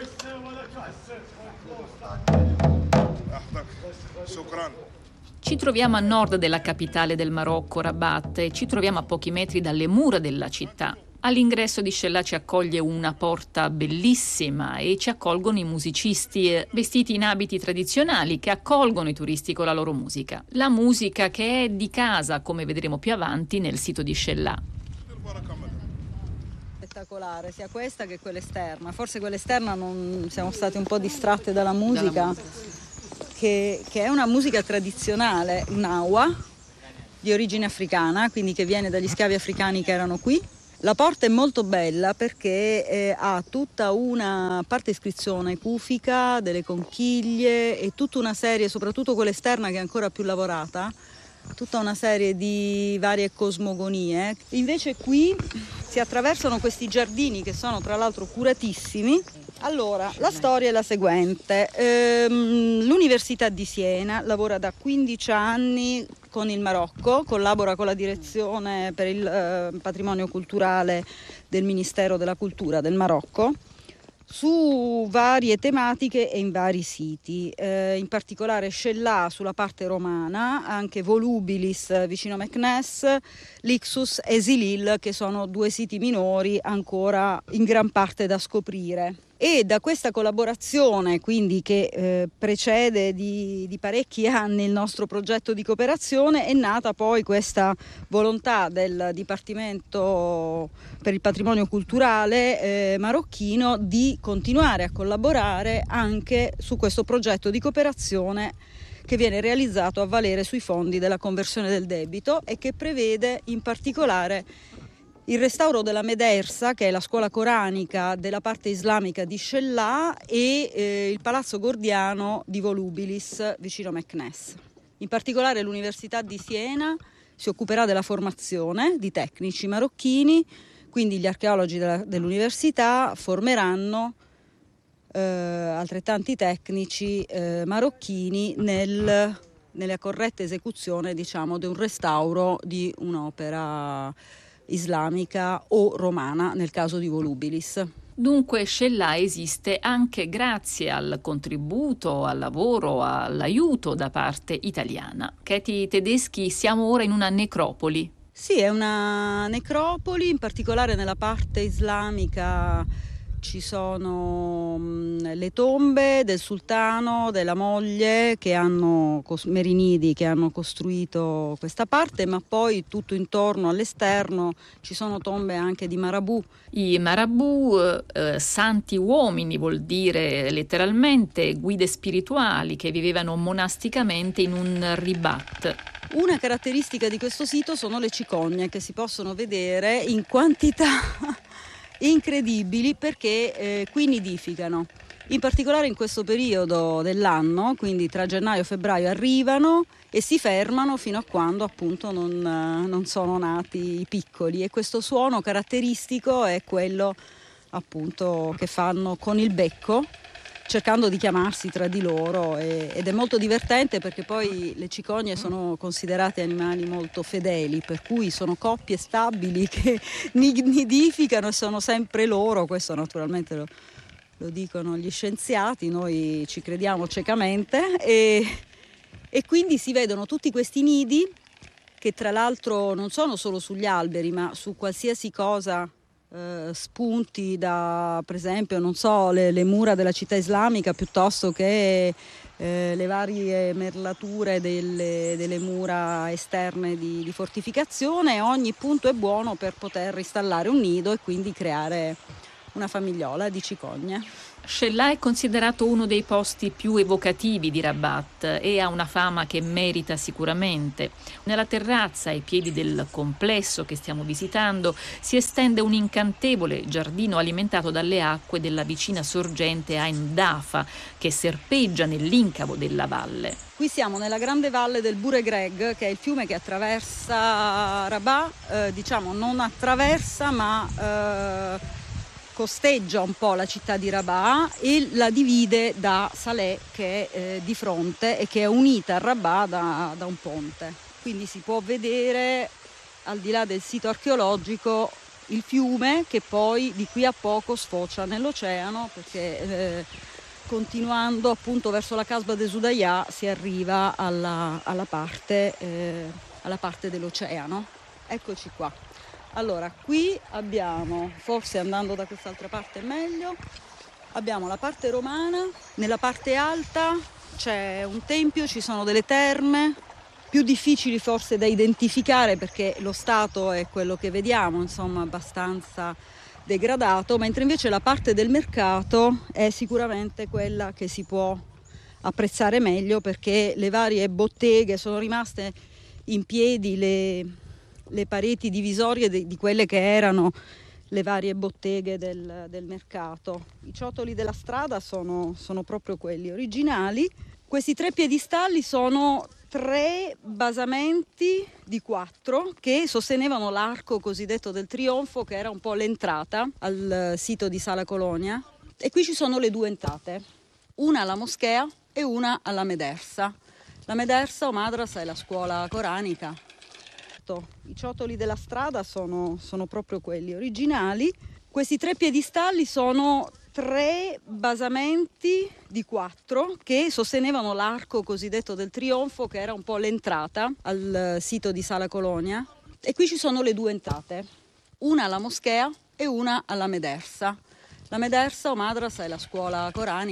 Ci troviamo a nord della capitale del Marocco, Rabat, e ci troviamo a pochi metri dalle mura della città. All'ingresso di Shella ci accoglie una porta bellissima e ci accolgono i musicisti vestiti in abiti tradizionali che accolgono i turisti con la loro musica. La musica che è di casa, come vedremo più avanti nel sito di Shella. Spettacolare, sia questa che quella esterna. Forse quella esterna non siamo stati un po' distratte dalla musica, che è una musica tradizionale, un'awa di origine africana, quindi che viene dagli schiavi africani che erano qui. La porta è molto bella perché ha tutta una parte iscrizione cufica, delle conchiglie e tutta una serie, soprattutto quella esterna che è ancora più lavorata, tutta una serie di varie cosmogonie. Invece qui si attraversano questi giardini che sono tra l'altro curatissimi. Allora, la storia è la seguente. L'Università di Siena lavora da 15 anni con il Marocco, collabora con la direzione per il patrimonio culturale del Ministero della Cultura del Marocco su varie tematiche e in vari siti, in particolare Shella sulla parte romana, anche Volubilis vicino Meknès, Lixus e Zilil, che sono 2 siti minori ancora in gran parte da scoprire. E da questa collaborazione, quindi che precede di parecchi anni il nostro progetto di cooperazione, è nata poi questa volontà del Dipartimento per il Patrimonio Culturale marocchino di continuare a collaborare anche su questo progetto di cooperazione che viene realizzato a valere sui fondi della conversione del debito e che prevede in particolare il restauro della Medersa, che è la scuola coranica della parte islamica di Shella, e il Palazzo Gordiano di Volubilis vicino Meknès. In particolare l'Università di Siena si occuperà della formazione di tecnici marocchini, quindi gli archeologi dell'università formeranno altrettanti tecnici marocchini nella corretta esecuzione, diciamo, di un restauro di un'opera islamica o romana nel caso di Volubilis. Dunque Shella esiste anche grazie al contributo, al lavoro, all'aiuto da parte italiana. Katie Tedeschi, siamo ora in una necropoli. Sì, è una necropoli, in particolare nella parte islamica ci sono le tombe del sultano, della moglie, Merinidi, che hanno costruito questa parte, ma poi tutto intorno all'esterno ci sono tombe anche di marabù. I marabù, santi uomini, vuol dire letteralmente guide spirituali che vivevano monasticamente in un ribat. Una caratteristica di questo sito sono le cicogne, che si possono vedere in quantità incredibili perché qui nidificano. In particolare in questo periodo dell'anno, quindi tra gennaio e febbraio, arrivano e si fermano fino a quando appunto non sono nati i piccoli, e questo suono caratteristico è quello appunto che fanno con il becco, cercando di chiamarsi tra di loro, ed è molto divertente perché poi le cicogne sono considerate animali molto fedeli, per cui sono coppie stabili che nidificano e sono sempre loro. Questo naturalmente lo dicono gli scienziati, noi ci crediamo ciecamente, e quindi si vedono tutti questi nidi che tra l'altro non sono solo sugli alberi, ma su qualsiasi cosa spunti da, per esempio, non so, le mura della città islamica, piuttosto che le varie merlature delle mura esterne di fortificazione. Ogni punto è buono per poter installare un nido e quindi creare una famigliola di cicogne. Shella è considerato uno dei posti più evocativi di Rabat e ha una fama che merita sicuramente. Nella terrazza ai piedi del complesso che stiamo visitando si estende un incantevole giardino alimentato dalle acque della vicina sorgente Ain Dafa, che serpeggia nell'incavo della valle. Qui siamo nella grande valle del Bouregreg, che è il fiume che attraversa Rabat, diciamo non attraversa ma costeggia un po' la città di Rabat e la divide da Salé, che è di fronte e che è unita a Rabat da un ponte. Quindi si può vedere, al di là del sito archeologico, il fiume che poi di qui a poco sfocia nell'oceano, perché continuando appunto verso la Casba de Sudaya si arriva alla parte dell'oceano. Eccoci qua. Allora, qui abbiamo, forse andando da quest'altra parte è meglio, abbiamo la parte romana, nella parte alta c'è un tempio, ci sono delle terme, più difficili forse da identificare perché lo stato è quello che vediamo, insomma abbastanza degradato, mentre invece la parte del mercato è sicuramente quella che si può apprezzare meglio, perché le varie botteghe sono rimaste in piedi, le pareti divisorie di quelle che erano le varie botteghe del mercato. I ciottoli della strada sono proprio quelli originali. Questi 3 piedistalli sono 3 basamenti di 4 che sostenevano l'arco cosiddetto del trionfo, che era un po' l'entrata al sito di Sala Colonia, e qui ci sono le 2 entrate, una alla moschea e una alla Medersa. La Medersa o Madrasa è la scuola coranica. I ciottoli della strada sono proprio quelli originali. Questi 3 piedistalli sono 3 basamenti di 4 che sostenevano l'arco cosiddetto del trionfo, che era un po' l'entrata al sito di Sala Colonia, e qui ci sono le 2 entrate, una alla moschea e una alla Medersa. La Medersa o Madrasa è la scuola coranica.